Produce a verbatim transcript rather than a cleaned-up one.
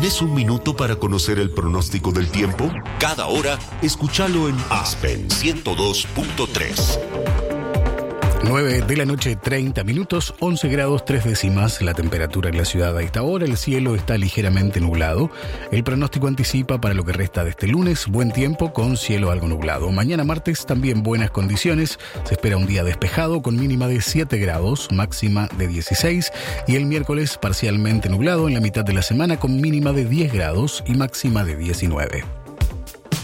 ¿Tenés un minuto para conocer el pronóstico del tiempo? Cada hora, escúchalo en Aspen ciento dos punto tres. nueve de la noche, treinta minutos, once grados, tres décimas la temperatura en la ciudad a esta hora. El cielo está ligeramente nublado. El pronóstico anticipa para lo que resta de este lunes buen tiempo con cielo algo nublado. Mañana martes también buenas condiciones. Se espera un día despejado con mínima de siete grados, máxima de dieciséis. Y el miércoles parcialmente nublado en la mitad de la semana con mínima de diez grados y máxima de diecinueve.